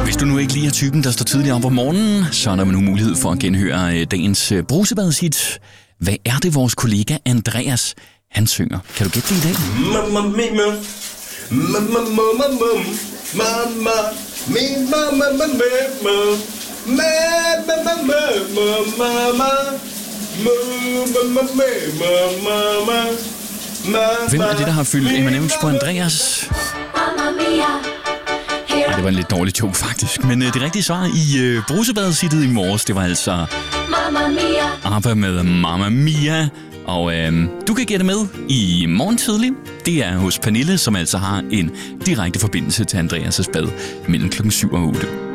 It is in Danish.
Hvis du nu ikke lige er typen, der står tidligt op om morgenen, så er der nu mulighed for at genhøre dagens brusebadet-hit. Hvad er det, vores kollega Andreas, han synger? Kan du gætte det i dag? Mamma mia, mamma mamma mamma, min mamma mamma, Hvem er det, der har fyldt M&M's på Andreas? Ja, det var en lidt dårlig joke faktisk, men det rigtige svar i brusebadet-hittet i morges, det var altså ABBA med Mamma Mia. Og du kan gætte med i morgen tidlig. Det er hos Pernille, som altså har en direkte forbindelse til Andreas' bad mellem klokken 7 og 8.